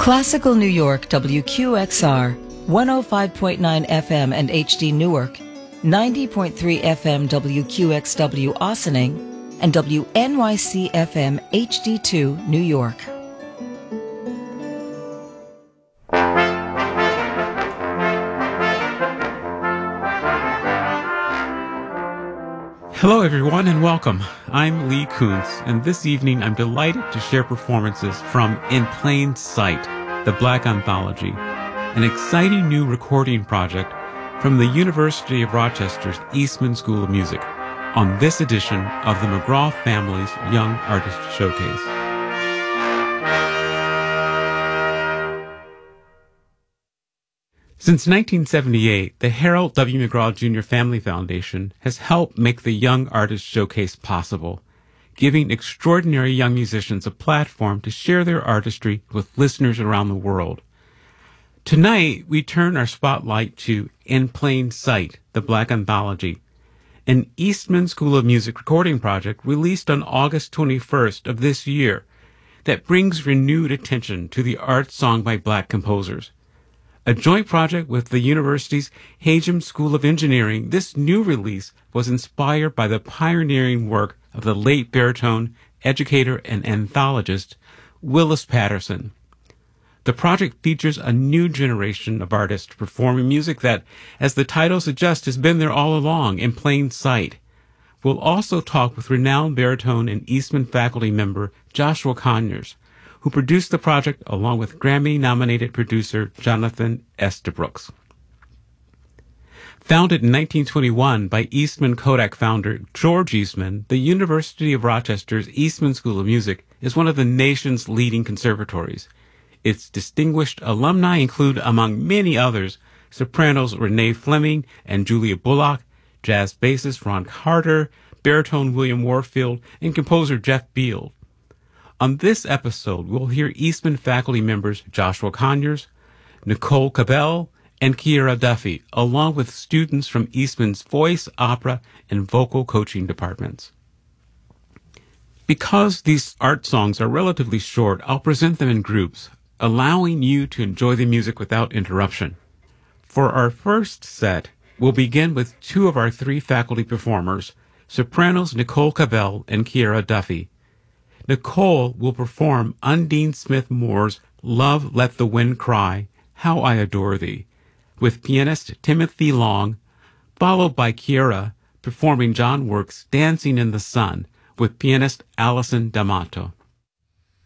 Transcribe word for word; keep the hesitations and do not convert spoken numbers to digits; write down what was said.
Classical New York W Q X R, one oh five point nine F M and H D Newark, ninety point three F M W Q X W Ossining, and W N Y C F M H D two New York. Hello everyone and welcome. I'm Lee Kuntz, and this evening I'm delighted to share performances from In Plain Sight, the Black Anthology, an exciting new recording project from the University of Rochester's Eastman School of Music, on this edition of the McGraw Family's Young Artist Showcase. Since nineteen seventy-eight, the Harold W. McGraw Junior Family Foundation has helped make the Young Artist Showcase possible, giving extraordinary young musicians a platform to share their artistry with listeners around the world. Tonight, we turn our spotlight to In Plain Sight, the Black Anthology, an Eastman School of Music recording project released on August twenty-first of this year that brings renewed attention to the art song by Black composers. A joint project with the university's Hajem School of Engineering, this new release was inspired by the pioneering work of the late baritone, educator, and anthologist Willis Patterson. The project features a new generation of artists performing music that, as the title suggests, has been there all along, in plain sight. We'll also talk with renowned baritone and Eastman faculty member Joshua Conyers, who produced the project along with Grammy-nominated producer Jonathan Estabrooks. Founded in nineteen twenty-one by Eastman Kodak founder George Eastman, the University of Rochester's Eastman School of Music is one of the nation's leading conservatories. Its distinguished alumni include, among many others, sopranos Renee Fleming and Julia Bullock, jazz bassist Ron Carter, baritone William Warfield, and composer Jeff Beal. On this episode, we'll hear Eastman faculty members Joshua Conyers, Nicole Cabell, and Kiera Duffy, along with students from Eastman's voice, opera, and vocal coaching departments. Because these art songs are relatively short, I'll present them in groups, allowing you to enjoy the music without interruption. For our first set, we'll begin with two of our three faculty performers, sopranos Nicole Cabell and Kiera Duffy. Nicole will perform Undine Smith Moore's Love Let the Wind Cry, How I Adore Thee, with pianist Timothy Long, followed by Kiera performing John Work's Dancing in the Sun with pianist Alison D'Amato.